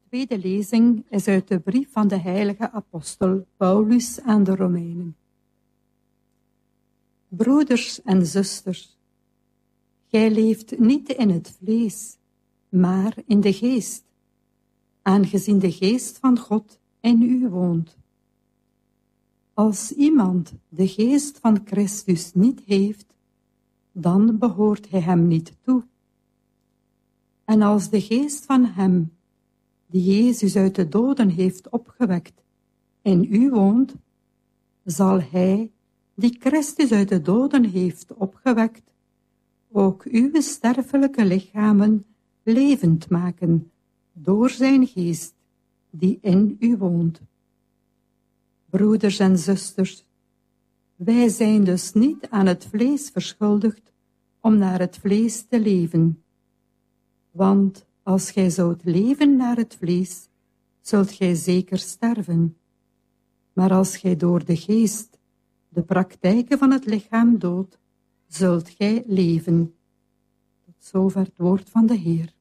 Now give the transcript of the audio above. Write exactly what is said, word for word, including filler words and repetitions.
tweede lezing is uit de brief van de heilige apostel Paulus aan de Romeinen. Broeders en zusters, gij leeft niet in het vlees, maar in de geest, aangezien de geest van God in u woont. Als iemand de geest van Christus niet heeft, dan behoort hij hem niet toe. En als de geest van hem, die Jezus uit de doden heeft opgewekt, in u woont, zal hij, die Christus uit de doden heeft opgewekt, ook uw sterfelijke lichamen levend maken door zijn geest, die in u woont. Broeders en zusters, wij zijn dus niet aan het vlees verschuldigd om naar het vlees te leven. Want als gij zoudt leven naar het vlees, zult gij zeker sterven. Maar als gij door de geest de praktijken van het lichaam doodt, zult gij leven. Tot zover het woord van de Heer.